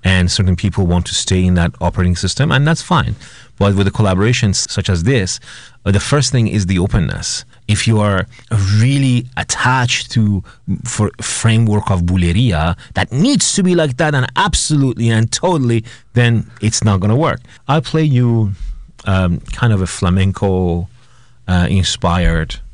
and certain people want to stay in that operating system, and that's fine. But with the collaborations such as this, the first thing is the openness. If you are really attached to for framework of Buleria that needs to be like that and absolutely and totally, then it's not going to work. I'll play you kind of a flamenco inspired